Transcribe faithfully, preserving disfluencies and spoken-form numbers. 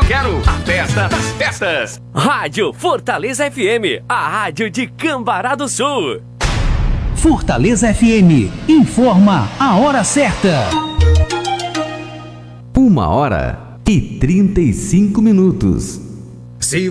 eu quero a festa das festas. Rádio Fortaleza F M, a rádio de Cambará do Sul. Fortaleza F M, informa a hora certa. Uma hora e trinta e cinco minutos. Se